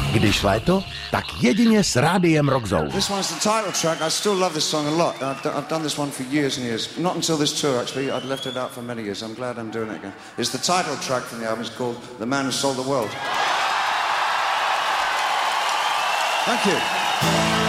Když léto, tak jedině s Rádiem Rock Zone. This one's the title track. I still love this song a lot. I've done this one for years and years. Not until this tour, actually. I'd left it out for many years. I'm glad I'm doing it again. It's the title track from the album. It's called The Man Who Sold the World. Thank you.